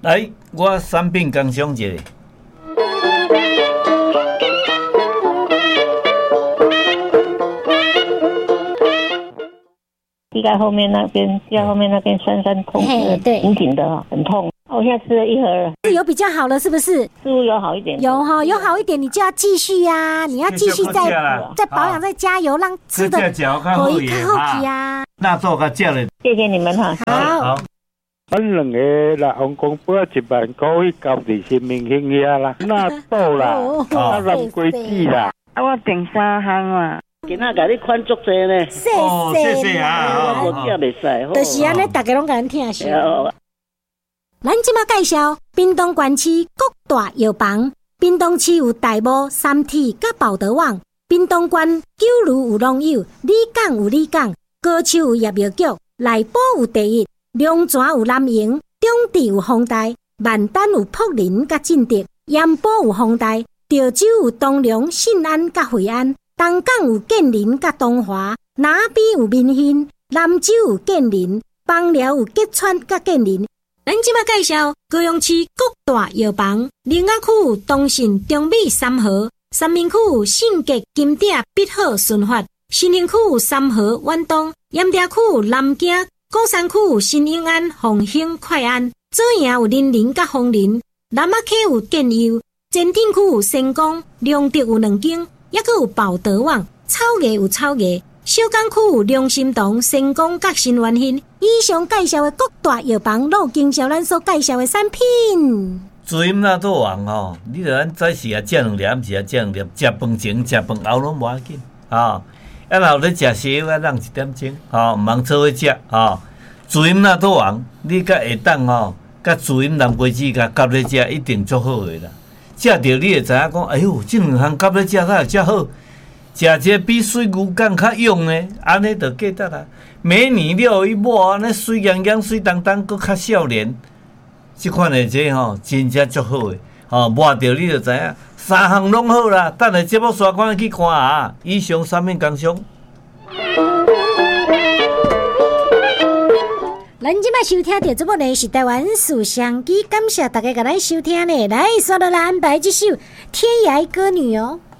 来，我产品工商一下。 膝盖后面那边酸酸痛， 对， 紧紧的很痛。我现在吃了1盒了， 有比较好了，是不是？ 似乎有好一点。 有哈，有好一点，你就要继续呀，你要继续再保养，再加油，让吃的好一看好皮啊。 那做个食嘞， 谢谢你们哈。 好。 阮2个来红公杯1万块去交伫新明兴遐啦，那豆啦，南瓜子啦， 我订3项啊。今仔甲你款足济呢， 谢谢啊， 我食袂使， 就是安尼，大家拢甲咱听下。咱即马介绍屏东县市各大药房，屏东市有大埔、三体、甲宝德旺，屏东县九如有农友，里港有里港，高手有业药局，内埔有第一，龙泉有南营，中地有丰台，万丹有福林甲进德，盐埔有丰台，潮州有东龙、信安甲惠安。东港有建林甲东华，南边有民兴，南州有建林，枋寮有吉川甲建林。咱即马介绍高雄市各大药房，林雅区有东信、中美、三和，三明区有信捷、金鼎、必好、顺发，新兴区有三和、远东，盐埕区有南京，鼓山区有新永安、凤兴、快安，左营有林林甲丰林，南仔溪有建佑，前镇区有成功，良德有2间。也佫有宝德旺，草芽有草芽，小港区有良心堂、成功甲新元兴。以上介绍的各大药房，都经销咱所介绍的产品。 滋阴纳豆王吼，你着咱早时啊食2粒，暗时啊食2粒，食饭前、食饭后拢无要紧啊。后咧食西药啊，让1点钟，毋通做伙食吼。滋阴纳豆王，你甲下当吼，甲滋阴南瓜子甲夹咧食，一定足好诶啦。食着你会知影讲，哎呦，这2项夹咧食才会遮好，食一个比水牛肝较勇呢，安尼就记得啦。每年了伊某安尼水洋洋、水当当，搁较少年，即款的这吼，真正足好诶。摸着你就知影，3项拢好啦。等下节目刷看去看啊。以上产品工商。 咱即摆收听到节目呢是台湾属相机，感谢大家甲咱收听呢。来，刷到来安排这首《天涯歌女》哦。